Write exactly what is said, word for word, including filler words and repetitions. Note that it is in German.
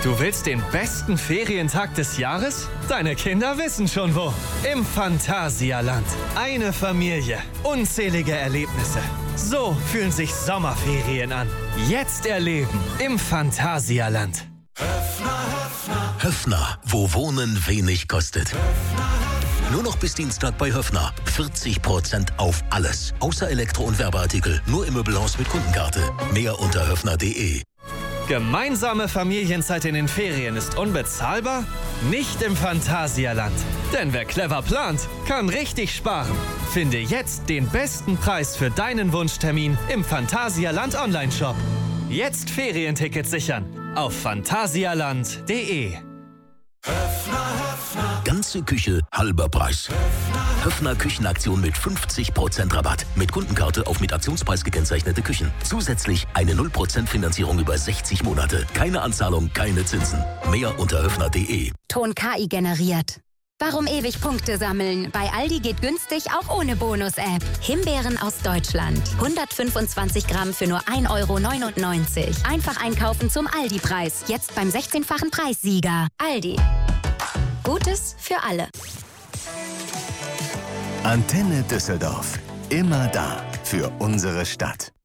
Du willst den besten Ferientag des Jahres? Deine Kinder wissen schon wo. Im Phantasialand. Eine Familie. Unzählige Erlebnisse. So fühlen sich Sommerferien an. Jetzt erleben im Phantasialand. Höffner, Höffner. Höffner, wo Wohnen wenig kostet. Höffner, Nur noch bis Dienstag bei Höffner. vierzig Prozent auf alles. Außer Elektro- und Werbeartikel. Nur im Möbelhaus mit Kundenkarte. Mehr unter höffner punkt de. Gemeinsame Familienzeit in den Ferien ist unbezahlbar? Nicht im Phantasialand. Denn wer clever plant, kann richtig sparen. Finde jetzt den besten Preis für deinen Wunschtermin im Phantasialand Online-Shop. Jetzt Ferientickets sichern auf phantasialand punkt de. Ganze Küche, halber Preis. Höffner Küchenaktion mit fünfzig Prozent Rabatt. Mit Kundenkarte auf mit Aktionspreis gekennzeichnete Küchen. Zusätzlich eine null Prozent Finanzierung über sechzig Monate. Keine Anzahlung, keine Zinsen. Mehr unter höffner punkt de. Ton K I generiert. Warum ewig Punkte sammeln? Bei Aldi geht günstig auch ohne Bonus-App. Himbeeren aus Deutschland. hundertfünfundzwanzig Gramm für nur ein Euro neunundneunzig. Einfach einkaufen zum Aldi-Preis. Jetzt beim sechzehnfachen Preissieger. Aldi. Gutes für alle. Antenne Düsseldorf. Immer da für unsere Stadt.